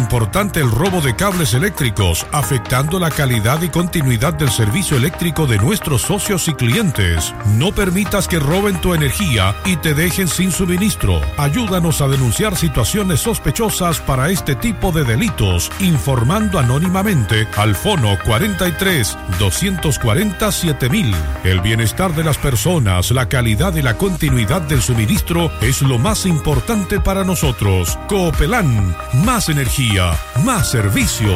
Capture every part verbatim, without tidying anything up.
importante el robo de cables eléctricos, afectando la calidad y continuidad del servicio eléctrico de nuestros socios y clientes. No permitas que roben tu energía y te dejen sin suministro. Ayúdanos a denunciar situaciones sospechosas para este tipo de delitos, informando anónimamente al fono cuarenta y tres, doscientos cuarenta, siete mil. El bienestar de las personas, la calidad y la continuidad del suministro es lo más importante para nosotros. Coopelán, más energía, más servicio.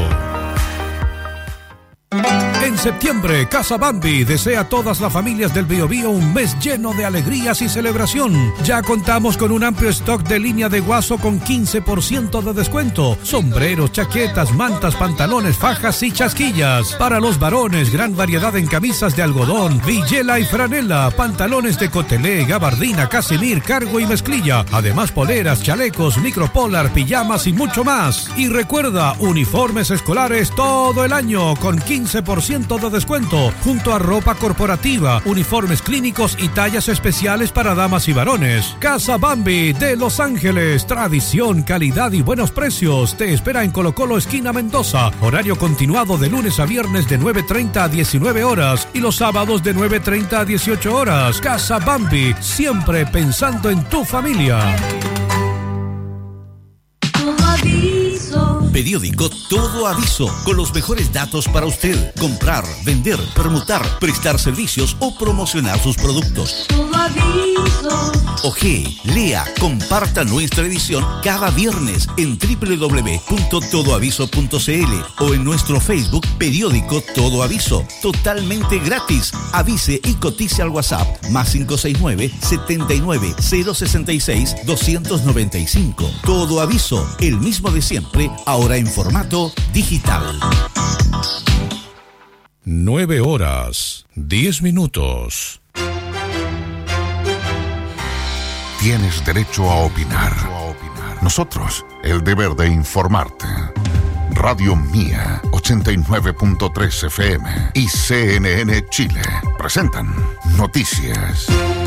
En septiembre, Casa Bambi desea a todas las familias del Biobío un mes lleno de alegrías y celebración. Ya contamos con un amplio stock de línea de guaso con quince por ciento de descuento. Sombreros, chaquetas, mantas, pantalones, fajas y chasquillas. Para los varones, gran variedad en camisas de algodón, villela y franela, pantalones de cotelé, gabardina, casimir, cargo y mezclilla. Además, poleras, chalecos, micropolar, pijamas y mucho más. Y recuerda, uniformes escolares todo el año con quince por ciento de descuento, junto a ropa corporativa, uniformes clínicos y tallas especiales para damas y varones. Casa Bambi de Los Ángeles, tradición, calidad y buenos precios. Te espera en Colo Colo, esquina Mendoza. Horario continuado de lunes a viernes de nueve treinta a diecinueve horas y los sábados de nueve treinta a dieciocho horas. Casa Bambi, siempre pensando en tu familia. Periódico Todo Aviso, con los mejores datos para usted. Comprar, vender, permutar, prestar servicios o promocionar sus productos. Todo Aviso. Oje, lea, comparta nuestra edición cada viernes en doble u doble u doble u punto todo aviso punto c l o en nuestro Facebook Periódico Todo Aviso. Totalmente gratis. Avise y cotice al WhatsApp más cinco seis nueve, setenta y nueve, cero sesenta y seis, doscientos noventa y cinco. Todo Aviso, el mismo de siempre, ahora en formato digital. Nueve horas, diez minutos. Tienes derecho a opinar. Nosotros, el deber de informarte. Radio Mía, ochenta y nueve punto tres F M y C N N Chile presentan Noticias.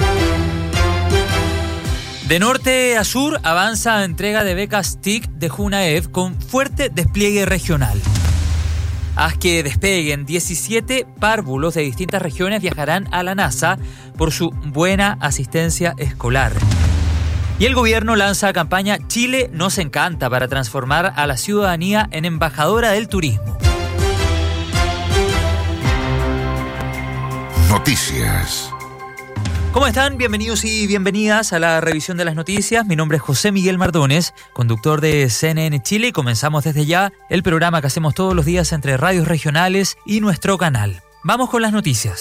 De norte a sur avanza entrega de becas T I C de Junaev con fuerte despliegue regional. Haz que despeguen diecisiete párvulos de distintas regiones viajarán a la NASA por su buena asistencia escolar. Y el gobierno lanza campaña Chile nos encanta para transformar a la ciudadanía en embajadora del turismo. Noticias. ¿Cómo están? Bienvenidos y bienvenidas a la revisión de las noticias. Mi nombre es José Miguel Mardones, conductor de C N N Chile, y comenzamos desde ya el programa que hacemos todos los días entre radios regionales y nuestro canal. Vamos con las noticias.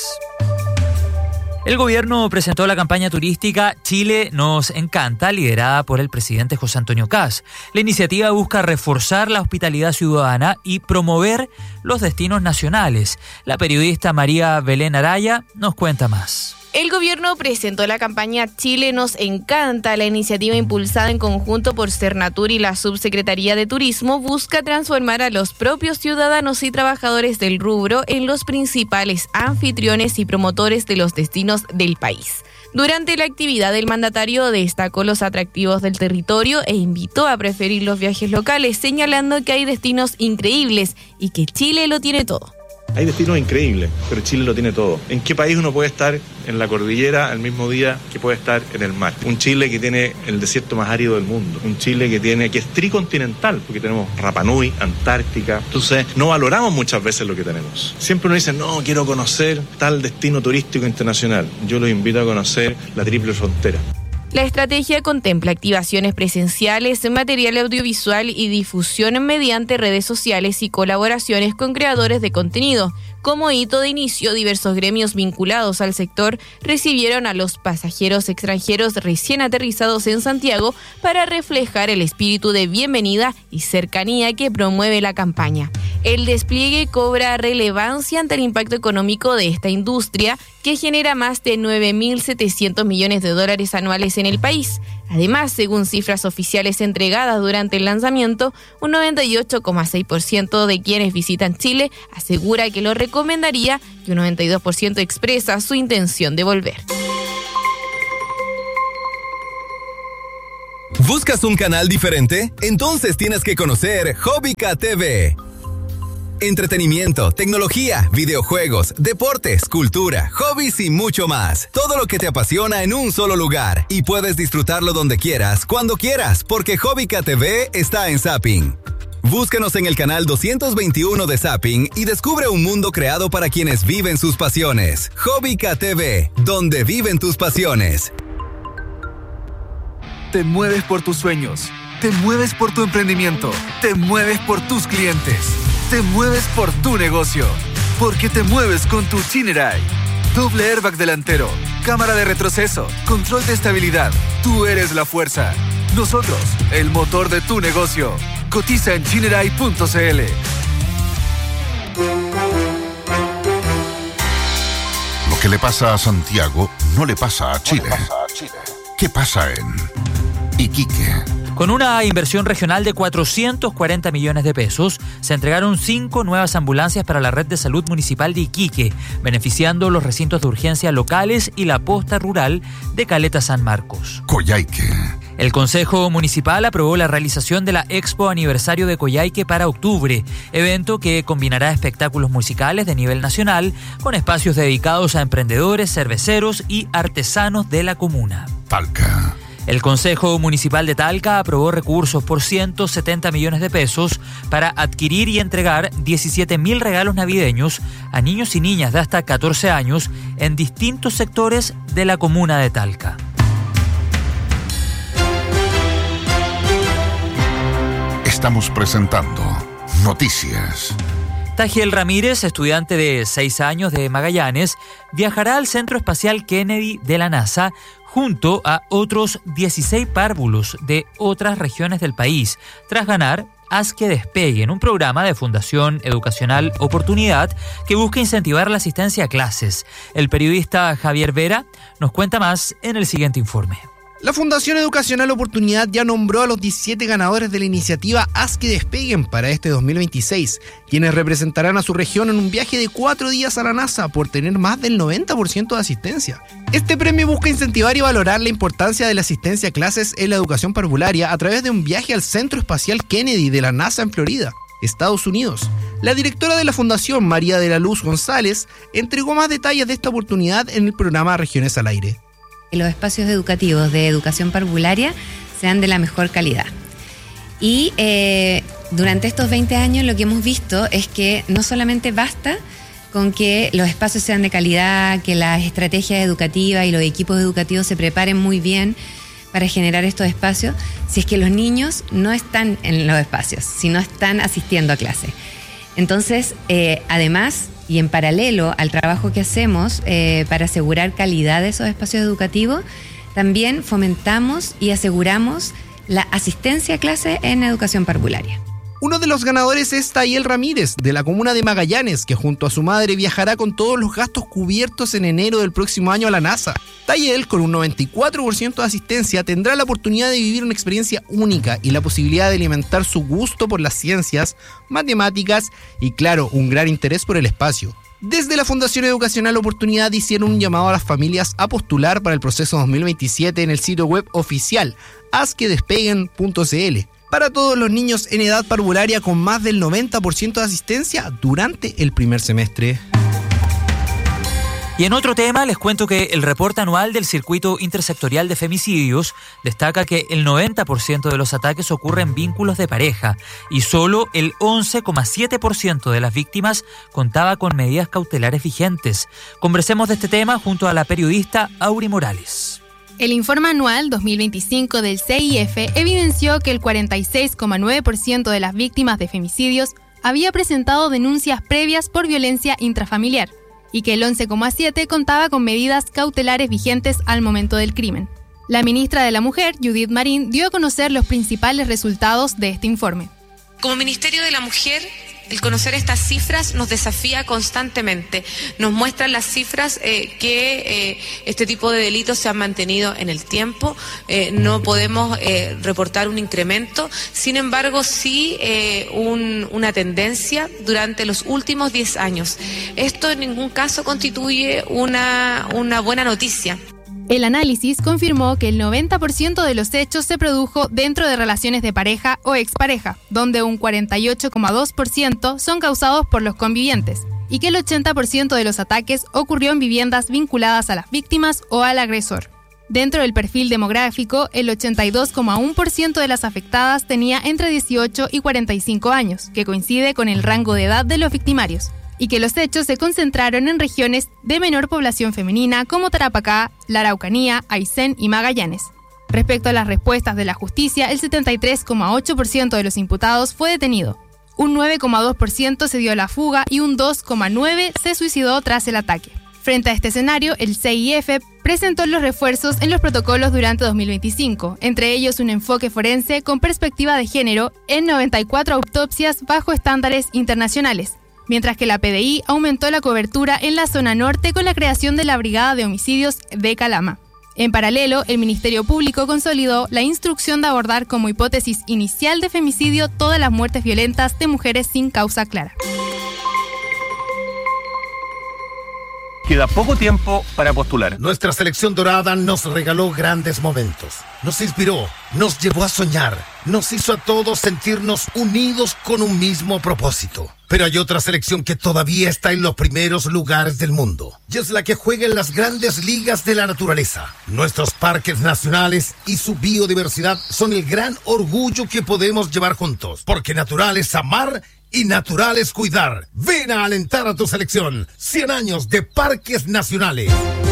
El gobierno presentó la campaña turística Chile nos encanta, liderada por el presidente José Antonio Kast. La iniciativa busca reforzar la hospitalidad ciudadana y promover los destinos nacionales. La periodista María Belén Araya nos cuenta más. El gobierno presentó la campaña Chile nos encanta. La iniciativa, impulsada en conjunto por Cernatur y la Subsecretaría de Turismo, busca transformar a los propios ciudadanos y trabajadores del rubro en los principales anfitriones y promotores de los destinos del país. Durante la actividad, el mandatario destacó los atractivos del territorio e invitó a preferir los viajes locales, señalando que hay destinos increíbles y que Chile lo tiene todo. Hay destinos increíbles, pero Chile lo tiene todo. ¿En qué país uno puede estar en la cordillera al mismo día que puede estar en el mar? Un Chile que tiene el desierto más árido del mundo. Un Chile que tiene que es tricontinental, porque tenemos Rapa Nui, Antártica. Entonces, no valoramos muchas veces lo que tenemos. Siempre uno dice, no, quiero conocer tal destino turístico internacional. Yo los invito a conocer la Triple Frontera. La estrategia contempla activaciones presenciales, material audiovisual y difusión mediante redes sociales y colaboraciones con creadores de contenido. Como hito de inicio, diversos gremios vinculados al sector recibieron a los pasajeros extranjeros recién aterrizados en Santiago para reflejar el espíritu de bienvenida y cercanía que promueve la campaña. El despliegue cobra relevancia ante el impacto económico de esta industria, que genera más de nueve mil setecientos millones de dólares anuales en el país. Además, según cifras oficiales entregadas durante el lanzamiento, un noventa y ocho coma seis por ciento de quienes visitan Chile asegura que lo recomendaría y un noventa y dos por ciento expresa su intención de volver. ¿Buscas un canal diferente? Entonces tienes que conocer Hobbica T V. Entretenimiento, tecnología, videojuegos, deportes, cultura, hobbies y mucho más. Todo lo que te apasiona en un solo lugar. Y puedes disfrutarlo donde quieras, cuando quieras, porque Hobbica T V está en Zapping. Búscanos en el canal doscientos veintiuno de Zapping y descubre un mundo creado para quienes viven sus pasiones. Hobbica T V, donde viven tus pasiones. Te mueves por tus sueños, te mueves por tu emprendimiento, te mueves por tus clientes, te mueves por tu negocio, porque te mueves con tu Chinerai. Doble airbag delantero, cámara de retroceso, control de estabilidad. Tú eres la fuerza. Nosotros, el motor de tu negocio. Cotiza en chinerai punto c l. Lo que le pasa a Santiago no le pasa a Chile. ¿Qué pasa en Iquique? Con una inversión regional de cuatrocientos cuarenta millones de pesos, se entregaron cinco nuevas ambulancias para la red de salud municipal de Iquique, beneficiando los recintos de urgencia locales y la posta rural de Caleta San Marcos. Coyhaique. El Consejo Municipal aprobó la realización de la Expo Aniversario de Coyhaique para octubre, evento que combinará espectáculos musicales de nivel nacional con espacios dedicados a emprendedores, cerveceros y artesanos de la comuna. Talca. El Consejo Municipal de Talca aprobó recursos por ciento setenta millones de pesos para adquirir y entregar diecisiete mil regalos navideños a niños y niñas de hasta catorce años en distintos sectores de la comuna de Talca. Estamos presentando Noticias. Tajiel Ramírez, estudiante de seis años de Magallanes, viajará al Centro Espacial Kennedy de la NASA junto a otros dieciséis párvulos de otras regiones del país, tras ganar Haz que Despegue, en un programa de Fundación Educacional Oportunidad que busca incentivar la asistencia a clases. El periodista Javier Vera nos cuenta más en el siguiente informe. La Fundación Educacional Oportunidad ya nombró a los diecisiete ganadores de la iniciativa Haz que Despeguen para este dos mil veintiséis, quienes representarán a su región en un viaje de cuatro días a la NASA por tener más del noventa por ciento de asistencia. Este premio busca incentivar y valorar la importancia de la asistencia a clases en la educación parvularia a través de un viaje al Centro Espacial Kennedy de la NASA en Florida, Estados Unidos. La directora de la Fundación, María de la Luz González, entregó más detalles de esta oportunidad en el programa Regiones al Aire. Los espacios educativos de educación parvularia sean de la mejor calidad. Y eh, durante estos veinte años lo que hemos visto es que no solamente basta con que los espacios sean de calidad, que las estrategias educativas y los equipos educativos se preparen muy bien para generar estos espacios, si es que los niños no están en los espacios, si no están asistiendo a clase. Entonces, eh, además, y en paralelo al trabajo que hacemos eh, para asegurar calidad de esos espacios educativos, también fomentamos y aseguramos la asistencia a clase en educación parvularia. Uno de los ganadores es Tajiel Ramírez, de la comuna de Magallanes, que junto a su madre viajará con todos los gastos cubiertos en enero del próximo año a la NASA. Tajiel, con un noventa y cuatro por ciento de asistencia, tendrá la oportunidad de vivir una experiencia única y la posibilidad de alimentar su gusto por las ciencias, matemáticas y, claro, un gran interés por el espacio. Desde la Fundación Educacional Oportunidad hicieron un llamado a las familias a postular para el proceso dos mil veintisiete en el sitio web oficial haz que despeguen punto c l. Para todos los niños en edad parvularia con más del noventa por ciento de asistencia durante el primer semestre. Y en otro tema, les cuento que el reporte anual del Circuito Intersectorial de Femicidios destaca que el noventa por ciento de los ataques ocurren en vínculos de pareja y solo el once coma siete por ciento de las víctimas contaba con medidas cautelares vigentes. Conversemos de este tema junto a la periodista Auri Morales. El informe anual dos mil veinticinco del C I F evidenció que el cuarenta y seis coma nueve por ciento de las víctimas de femicidios había presentado denuncias previas por violencia intrafamiliar y que el once coma siete por ciento contaba con medidas cautelares vigentes al momento del crimen. La ministra de la Mujer, Judith Marín, dio a conocer los principales resultados de este informe. Como Ministerio de la Mujer, el conocer estas cifras nos desafía constantemente. Nos muestran las cifras eh, que eh, este tipo de delitos se han mantenido en el tiempo. Eh, no podemos eh, reportar un incremento. Sin embargo, sí eh, un, una tendencia durante los últimos diez años. Esto en ningún caso constituye una, una buena noticia. El análisis confirmó que el noventa por ciento de los hechos se produjo dentro de relaciones de pareja o expareja, donde un cuarenta y ocho coma dos por ciento son causados por los convivientes, y que el ochenta por ciento de los ataques ocurrió en viviendas vinculadas a las víctimas o al agresor. Dentro del perfil demográfico, el ochenta y dos coma uno por ciento de las afectadas tenía entre dieciocho y cuarenta y cinco años, que coincide con el rango de edad de los victimarios, y que los hechos se concentraron en regiones de menor población femenina como Tarapacá, la Araucanía, Aysén y Magallanes. Respecto a las respuestas de la justicia, el setenta y tres coma ocho por ciento de los imputados fue detenido, un nueve coma dos por ciento se dio a la fuga y un dos coma nueve por ciento se suicidó tras el ataque. Frente a este escenario, el C I F presentó los refuerzos en los protocolos durante dos mil veinticinco, entre ellos un enfoque forense con perspectiva de género en noventa y cuatro autopsias bajo estándares internacionales, mientras que la P D I aumentó la cobertura en la zona norte con la creación de la Brigada de Homicidios de Calama. En paralelo, el Ministerio Público consolidó la instrucción de abordar como hipótesis inicial de femicidio todas las muertes violentas de mujeres sin causa clara. Queda poco tiempo para postular. Nuestra selección dorada nos regaló grandes momentos. Nos inspiró, nos llevó a soñar, nos hizo a todos sentirnos unidos con un mismo propósito. Pero hay otra selección que todavía está en los primeros lugares del mundo. Y es la que juega en las grandes ligas de la naturaleza. Nuestros parques nacionales y su biodiversidad son el gran orgullo que podemos llevar juntos. Porque natural es amar y natural es cuidar. Ven a alentar a tu selección. cien años de parques nacionales.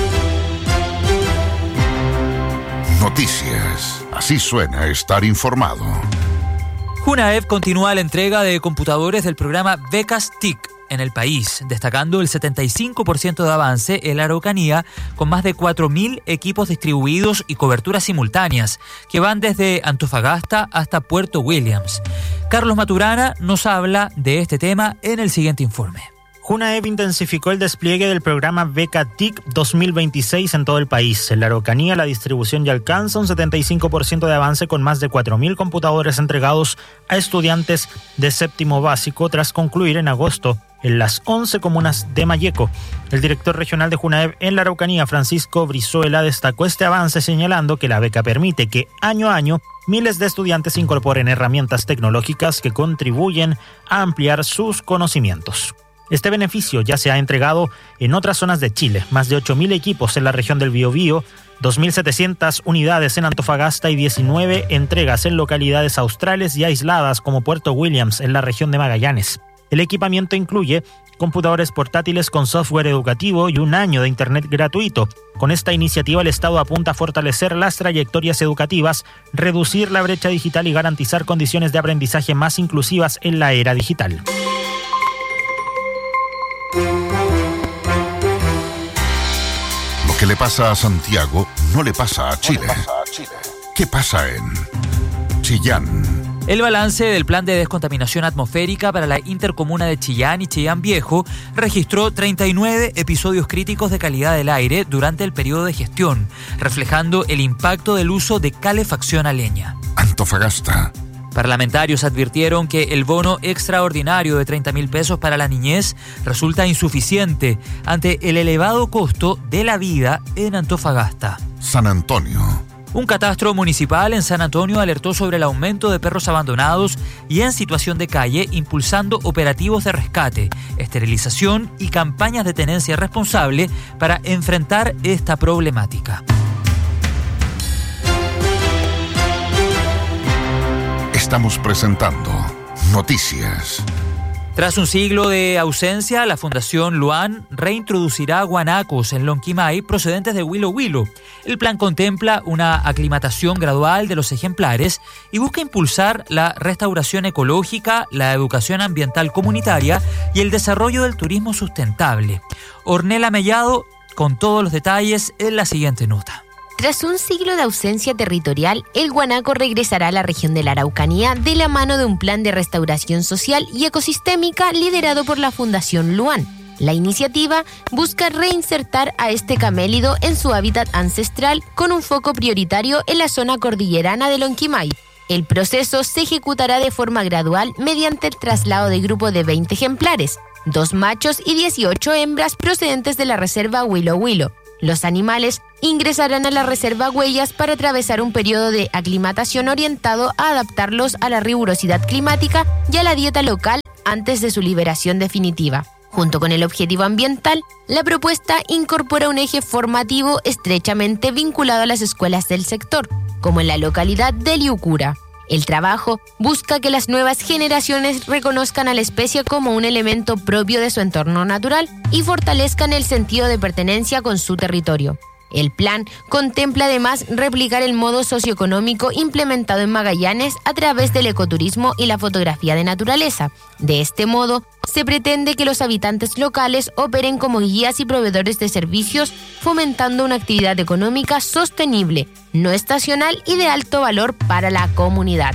Noticias. Así suena estar informado. Junaev continúa la entrega de computadores del programa Becas T I C en el país, destacando el setenta y cinco por ciento de avance en la Araucanía, con más de cuatro mil equipos distribuidos y coberturas simultáneas, que van desde Antofagasta hasta Puerto Williams. Carlos Maturana nos habla de este tema en el siguiente informe. Junaev intensificó el despliegue del programa Beca T I C dos mil veintiséis en todo el país. En la Araucanía, la distribución ya alcanza un setenta y cinco por ciento de avance con más de cuatro mil computadores entregados a estudiantes de séptimo básico tras concluir en agosto en las once comunas de Malleco. El director regional de Junaev en la Araucanía, Francisco Brizuela, destacó este avance señalando que la beca permite que año a año miles de estudiantes incorporen herramientas tecnológicas que contribuyen a ampliar sus conocimientos. Este beneficio ya se ha entregado en otras zonas de Chile, más de ocho mil equipos en la región del Biobío, dos mil setecientas unidades en Antofagasta y diecinueve entregas en localidades australes y aisladas como Puerto Williams en la región de Magallanes. El equipamiento incluye computadores portátiles con software educativo y un año de internet gratuito. Con esta iniciativa, el Estado apunta a fortalecer las trayectorias educativas, reducir la brecha digital y garantizar condiciones de aprendizaje más inclusivas en la era digital. Lo que le pasa a Santiago no le pasa a Chile. ¿Qué pasa en Chillán? El balance del plan de descontaminación atmosférica para la intercomuna de Chillán y Chillán Viejo registró treinta y nueve episodios críticos de calidad del aire durante el periodo de gestión, reflejando el impacto del uso de calefacción a leña. Antofagasta. Parlamentarios advirtieron que el bono extraordinario de treinta mil pesos para la niñez resulta insuficiente ante el elevado costo de la vida en Antofagasta. San Antonio. Un catastro municipal en San Antonio alertó sobre el aumento de perros abandonados y en situación de calle, impulsando operativos de rescate, esterilización y campañas de tenencia responsable para enfrentar esta problemática. Estamos presentando Noticias. Tras un siglo de ausencia, la Fundación Luan reintroducirá guanacos en Lonquimay procedentes de Huilo Huilo. El plan contempla una aclimatación gradual de los ejemplares y busca impulsar la restauración ecológica, la educación ambiental comunitaria y el desarrollo del turismo sustentable. Ornella Mellado con todos los detalles en la siguiente nota. Tras un siglo de ausencia territorial, el guanaco regresará a la región de la Araucanía de la mano de un plan de restauración social y ecosistémica liderado por la Fundación Luan. La iniciativa busca reinsertar a este camélido en su hábitat ancestral con un foco prioritario en la zona cordillerana de Lonquimay. El proceso se ejecutará de forma gradual mediante el traslado de grupo de veinte ejemplares, dos machos y dieciocho hembras procedentes de la reserva Huilo Huilo. Los animales ingresarán a la reserva Huellas para atravesar un periodo de aclimatación orientado a adaptarlos a la rigurosidad climática y a la dieta local antes de su liberación definitiva. Junto con el objetivo ambiental, la propuesta incorpora un eje formativo estrechamente vinculado a las escuelas del sector, como en la localidad de Liucura. El trabajo busca que las nuevas generaciones reconozcan a la especie como un elemento propio de su entorno natural y fortalezcan el sentido de pertenencia con su territorio. El plan contempla además replicar el modo socioeconómico implementado en Magallanes a través del ecoturismo y la fotografía de naturaleza. De este modo, se pretende que los habitantes locales operen como guías y proveedores de servicios, fomentando una actividad económica sostenible, no estacional y de alto valor para la comunidad.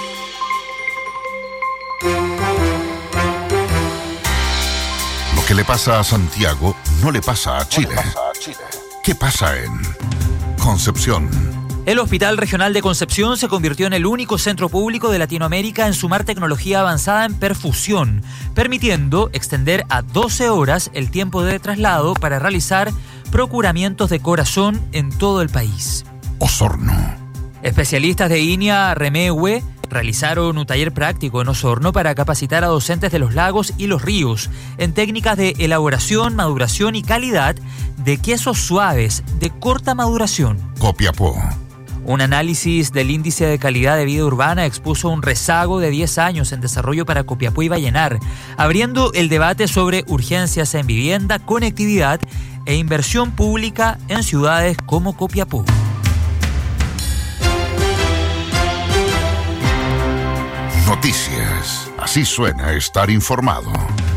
Lo que le pasa a Santiago no le pasa a Chile. ¿Qué pasa en Concepción? El Hospital Regional de Concepción se convirtió en el único centro público de Latinoamérica en sumar tecnología avanzada en perfusión, permitiendo extender a doce horas el tiempo de traslado para realizar procuramientos de corazón en todo el país. Osorno. Especialistas de I N I A Remegue realizaron un taller práctico en Osorno para capacitar a docentes de los lagos y los ríos en técnicas de elaboración, maduración y calidad de quesos suaves de corta maduración. Copiapó. Un análisis del índice de calidad de vida urbana expuso un rezago de diez años en desarrollo para Copiapó y Vallenar, abriendo el debate sobre urgencias en vivienda, conectividad e inversión pública en ciudades como Copiapó. Noticias. Así suena estar informado.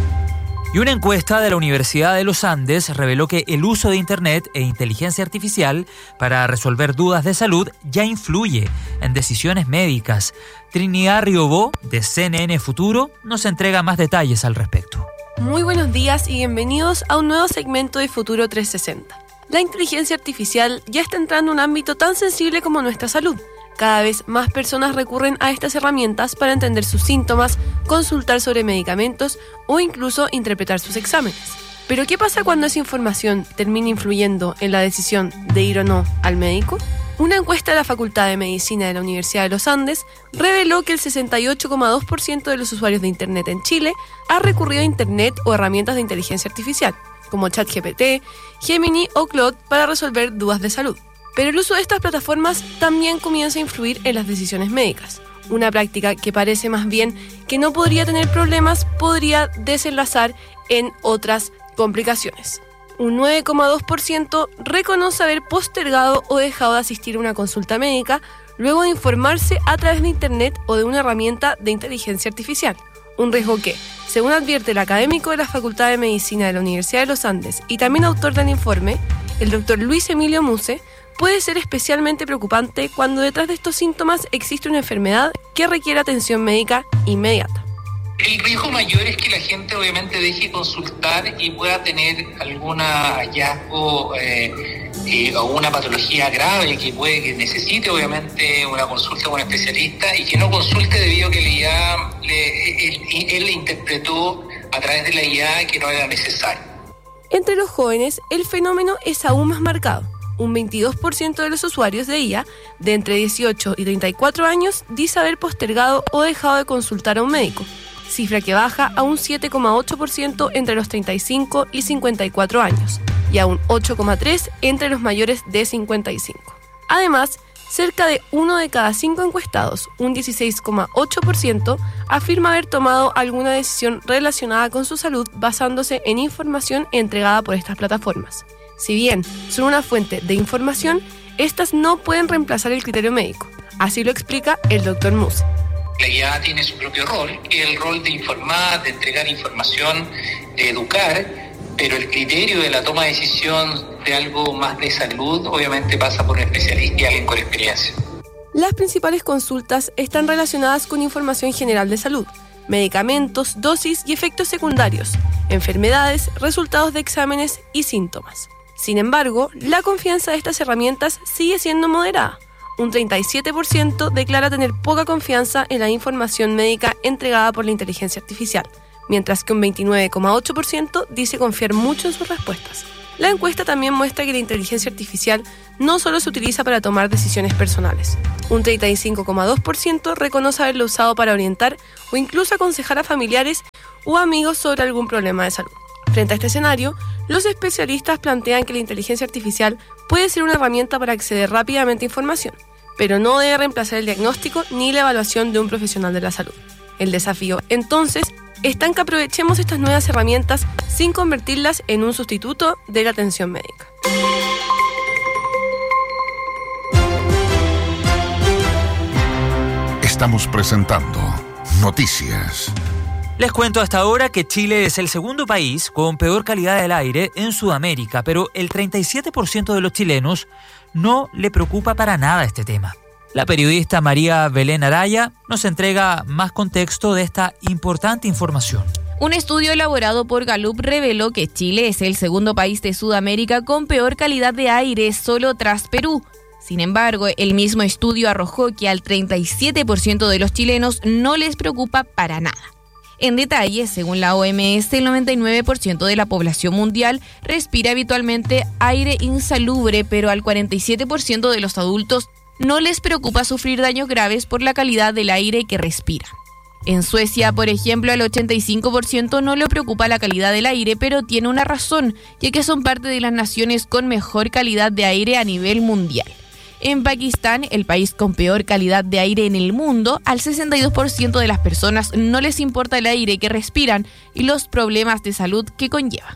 Y una encuesta de la Universidad de los Andes reveló que el uso de Internet e inteligencia artificial para resolver dudas de salud ya influye en decisiones médicas. Trinidad Riobó, de C N N Futuro, nos entrega más detalles al respecto. Muy buenos días y bienvenidos a un nuevo segmento de Futuro trescientos sesenta. La inteligencia artificial ya está entrando en un ámbito tan sensible como nuestra salud. Cada vez más personas recurren a estas herramientas para entender sus síntomas, consultar sobre medicamentos o incluso interpretar sus exámenes. Pero ¿qué pasa cuando esa información termina influyendo en la decisión de ir o no al médico? Una encuesta de la Facultad de Medicina de la Universidad de los Andes reveló que el sesenta y ocho coma dos por ciento de los usuarios de Internet en Chile ha recurrido a Internet o herramientas de inteligencia artificial, como ChatGPT, Gemini o Claude, para resolver dudas de salud. Pero el uso de estas plataformas también comienza a influir en las decisiones médicas. Una práctica que parece más bien que no podría tener problemas podría desenlazar en otras complicaciones. Un nueve coma dos por ciento reconoce haber postergado o dejado de asistir a una consulta médica luego de informarse a través de Internet o de una herramienta de inteligencia artificial. Un riesgo que, según advierte el académico de la Facultad de Medicina de la Universidad de los Andes y también autor del informe, el doctor Luis Emilio Muse, puede ser especialmente preocupante cuando detrás de estos síntomas existe una enfermedad que requiere atención médica inmediata. El riesgo mayor es que la gente obviamente deje consultar y pueda tener algún hallazgo eh, eh, o una patología grave que puede que necesite obviamente una consulta con un especialista y que no consulte debido a que la I A le, él, él le interpretó a través de la I A que no era necesario. Entre los jóvenes el fenómeno es aún más marcado. Un veintidós por ciento de los usuarios de I A de entre dieciocho y treinta y cuatro años dice haber postergado o dejado de consultar a un médico, cifra que baja a un siete coma ocho por ciento entre los treinta y cinco y cincuenta y cuatro años y a un ocho coma tres por ciento entre los mayores de cincuenta y cinco. Además, cerca de uno de cada cinco encuestados, un dieciséis coma ocho por ciento, afirma haber tomado alguna decisión relacionada con su salud basándose en información entregada por estas plataformas. Si bien son una fuente de información, estas no pueden reemplazar el criterio médico. Así lo explica el doctor Muse. La I A tiene su propio rol, que es el rol de informar, de entregar información, de educar, pero el criterio de la toma de decisión de algo más de salud obviamente pasa por un especialista y alguien con experiencia. Las principales consultas están relacionadas con información general de salud, medicamentos, dosis y efectos secundarios, enfermedades, resultados de exámenes y síntomas. Sin embargo, la confianza de estas herramientas sigue siendo moderada. Un treinta y siete por ciento declara tener poca confianza en la información médica entregada por la inteligencia artificial, mientras que un veintinueve coma ocho por ciento dice confiar mucho en sus respuestas. La encuesta también muestra que la inteligencia artificial no solo se utiliza para tomar decisiones personales. Un treinta y cinco coma dos por ciento reconoce haberlo usado para orientar o incluso aconsejar a familiares o amigos sobre algún problema de salud. Frente a este escenario, los especialistas plantean que la inteligencia artificial puede ser una herramienta para acceder rápidamente a información, pero no debe reemplazar el diagnóstico ni la evaluación de un profesional de la salud. El desafío, entonces, está en que aprovechemos estas nuevas herramientas sin convertirlas en un sustituto de la atención médica. Estamos presentando Noticias. Les cuento hasta ahora que Chile es el segundo país con peor calidad del aire en Sudamérica, pero el treinta y siete por ciento de los chilenos no le preocupa para nada este tema. La periodista María Belén Araya nos entrega más contexto de esta importante información. Un estudio elaborado por Gallup reveló que Chile es el segundo país de Sudamérica con peor calidad de aire solo tras Perú. Sin embargo, el mismo estudio arrojó que al treinta y siete por ciento de los chilenos no les preocupa para nada. En detalle, según la O M S, el noventa y nueve por ciento de la población mundial respira habitualmente aire insalubre, pero al cuarenta y siete por ciento de los adultos no les preocupa sufrir daños graves por la calidad del aire que respiran. En Suecia, por ejemplo, al ochenta y cinco por ciento no le preocupa la calidad del aire, pero tiene una razón, ya que son parte de las naciones con mejor calidad de aire a nivel mundial. En Pakistán, el país con peor calidad de aire en el mundo, al sesenta y dos por ciento de las personas no les importa el aire que respiran y los problemas de salud que conlleva.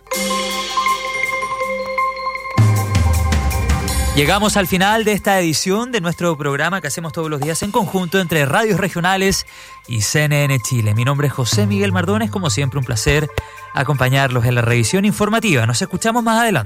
Llegamos al final de esta edición de nuestro programa que hacemos todos los días en conjunto entre radios regionales y C N N Chile. Mi nombre es José Miguel Mardones, como siempre un placer acompañarlos en la revisión informativa. Nos escuchamos más adelante.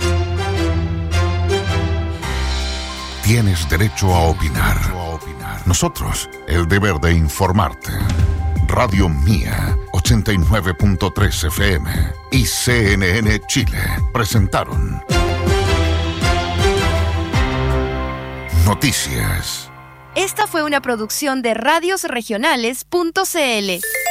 Tienes derecho a opinar. Nosotros, el deber de informarte. Radio Mía, ochenta y nueve punto tres F M y C N N Chile presentaron Noticias. Esta fue una producción de radios regionales punto c l.